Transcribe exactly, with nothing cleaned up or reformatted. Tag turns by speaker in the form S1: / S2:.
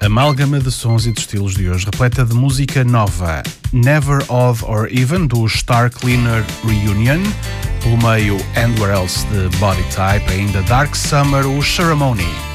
S1: Amálgama de sons e de estilos de hoje, repleta de música nova. Never, Odd or Even, do Star Cleaner Reunion. Pelo meio, And Where Else, de Body Type. Ainda Dark Summer, o Ceremony.